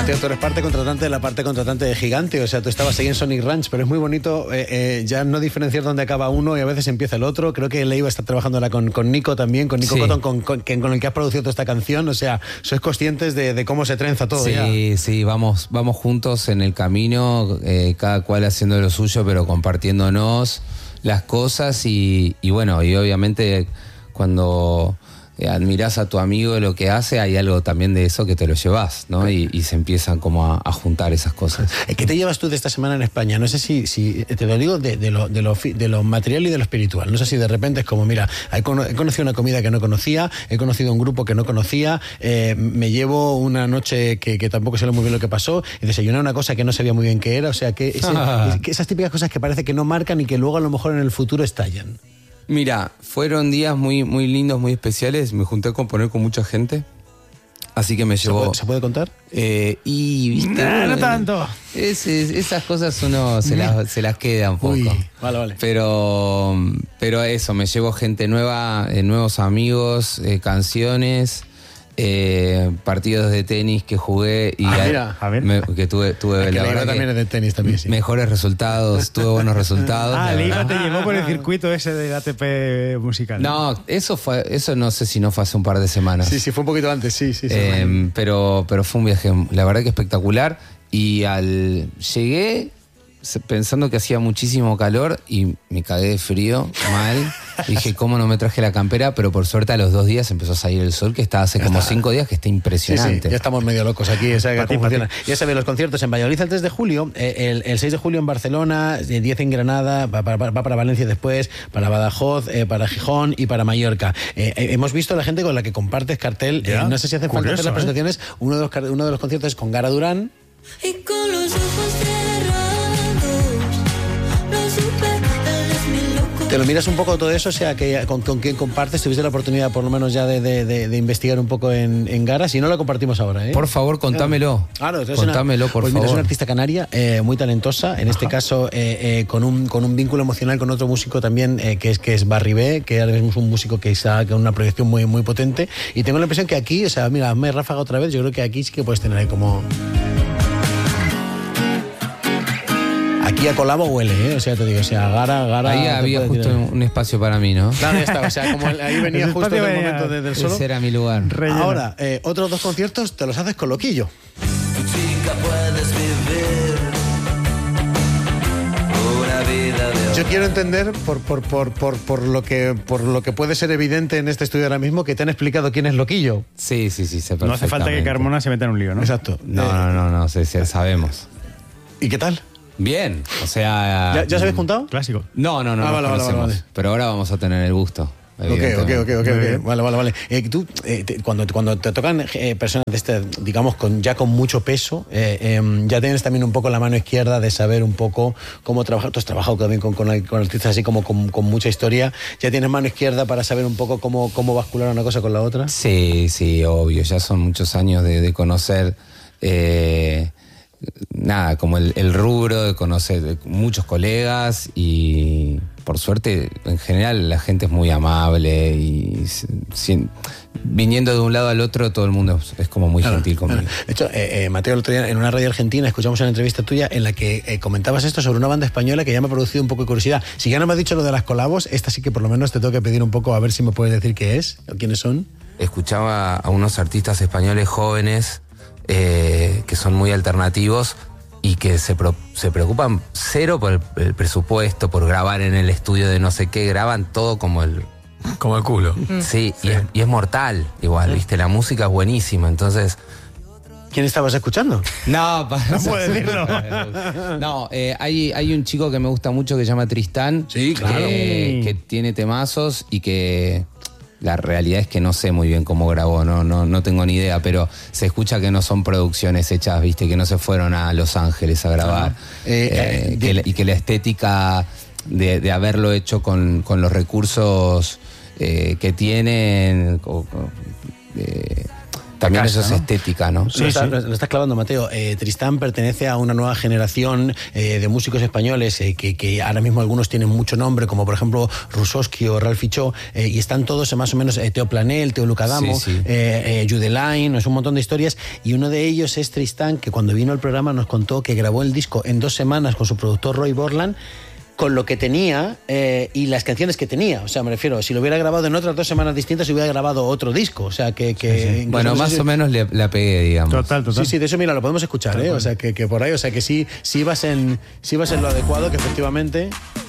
Mateo, tú eres parte contratante de la parte contratante de Gigante, o sea, tú estabas ahí en Sonic Ranch, pero es muy bonito ya no diferenciar dónde acaba uno y a veces empieza el otro. Creo que Leiva está trabajando ahora con Nico también, con Nico Cotton, con el que has producido toda esta canción, o sea, sois conscientes de cómo se trenza todo. Sí, vamos juntos en el camino, cada cual haciendo lo suyo, pero compartiéndonos las cosas y bueno, y obviamente cuando admirás a tu amigo lo que hace, hay algo también de eso que te lo llevas, ¿no? Y se empiezan como a juntar esas cosas. ¿Qué te llevas tú de esta semana en España? No sé si te lo digo de lo material y de lo espiritual. No sé si de repente es como, mira, he conocido una comida que no conocía, he conocido un grupo que no conocía, me llevo una noche que tampoco sé muy bien lo que pasó, y desayuné una cosa que no sabía muy bien qué era, o sea, que esas típicas cosas que parece que no marcan y que luego a lo mejor en el futuro estallan. Mira, fueron días muy, muy lindos, muy especiales. Me junté a componer con mucha gente. Así que me llevó... ¿Se puede contar? ¿Viste? No tanto. Esas cosas uno se las queda un poco. Uy, vale. Pero eso, me llevo gente nueva, nuevos amigos, canciones, partidos de tenis que jugué y que tuve la verdad también es de tenis también, sí. Mejores resultados, tuve buenos resultados. Leiva te llevó por el circuito ese del ATP musical. No, eso no sé si no fue hace un par de semanas. Sí, fue un poquito antes, sí. Pero fue un viaje, la verdad que espectacular. Y llegué pensando que hacía muchísimo calor y me cagué de frío, mal. Dije, ¿cómo no me traje la campera? Pero por suerte a los 2 días empezó a salir el sol, que está hace como 5 días, que está impresionante. Sí, ya estamos medio locos aquí, cómo funciona. Ya sabéis, los conciertos en Valladolid el 3 de julio, el 6 de julio en Barcelona, 10 en Granada, va para Valencia después, para Badajoz, para Gijón y para Mallorca. Hemos visto a la gente con la que compartes cartel, no sé si hace falta hacer las presentaciones, uno de los conciertos es con Gara Durán. Y con los ojos ¿Te lo miras un poco todo eso? O sea, que con quién compartes, tuviste la oportunidad por lo menos ya de investigar un poco en Gara, si no lo compartimos ahora, ¿eh? Por favor, contámelo. Claro, contámelo, por favor. Mira, es una artista canaria, muy talentosa, en este caso con un vínculo emocional con otro músico también, que es Barry B, que ahora mismo es un músico que está con una proyección muy, muy potente, y tengo la impresión que aquí, o sea, mira, me ráfaga otra vez, yo creo que aquí sí que puedes tener ahí como... Aquí a colabo huele, ¿eh? O sea, te digo, o sea, Gara... Ahí había justo un espacio para mí, ¿no? Claro, ya está, o sea, como ahí venía justo en el momento del solo. Ese era mi lugar. Relleno. Ahora, otros 2 conciertos te los haces con Loquillo. chica puedes vivir una vida de... Yo quiero entender, por lo que puede ser evidente en este estudio ahora mismo, que te han explicado quién es Loquillo. Sí, sé perfectamente. No hace falta que Carmona se meta en un lío, ¿no? Exacto. No, sabemos. ¿Y qué tal? Bien, o sea... ¿Ya se habéis juntado? Clásico. No, Vale. Pero ahora vamos a tener el gusto. Ok. Vale. Tú, cuando te tocan personas de este, digamos, con mucho peso, ya tienes también un poco la mano izquierda de saber un poco cómo trabajar. Tú has trabajado también con artistas así como con mucha historia. ¿Ya tienes mano izquierda para saber un poco cómo bascular una cosa con la otra? Sí, obvio. Ya son muchos años de conocer... como el rubro, de conocer muchos colegas y por suerte en general la gente es muy amable y viniendo de un lado al otro todo el mundo es como muy gentil conmigo. De hecho, Mateo, el otro día en una radio argentina escuchamos una entrevista tuya en la que comentabas esto sobre una banda española que ya me ha producido un poco de curiosidad. Si ya no me has dicho lo de las colabos, esta sí que por lo menos te tengo que pedir un poco a ver si me puedes decir qué es o quiénes son. Escuchaba a unos artistas españoles jóvenes que son muy alternativos y que se preocupan cero por el presupuesto, por grabar en el estudio de no sé qué, graban todo como el culo. Sí. Y es mortal igual, ¿viste? La música es buenísima, entonces... ¿Quién estabas escuchando? No puedo decirlo. No, hay un chico que me gusta mucho que se llama Tristán. Sí, claro. Que tiene temazos y que... La realidad es que no sé muy bien cómo grabó, no tengo ni idea, pero se escucha que no son producciones hechas, viste, que no se fueron a Los Ángeles a grabar. Y que la estética de haberlo hecho con los recursos que tienen, También casa, eso es ¿no? estética, ¿no? Sí, Lo estás clavando, Mateo. Tristán pertenece a una nueva generación de músicos españoles que ahora mismo algunos tienen mucho nombre, como por ejemplo Rusowski o Ralph Fichó, y están todos más o menos Teo Planel, Teo Lucadamo, Sí, sí. Judeline, es un montón de historias, y uno de ellos es Tristán, que cuando vino al programa nos contó que grabó el disco en 2 semanas con su productor Roy Borland, con lo que tenía y las canciones que tenía. O sea, me refiero, si lo hubiera grabado en otras 2 semanas distintas, hubiera grabado otro disco. O sea, que incluso Bueno, no sé más si- o menos la pegué, digamos. Total. Sí, sí, de eso, mira, lo podemos escuchar, ¿eh? O sea, que por ahí, o sea, que sí ibas en lo adecuado, que efectivamente...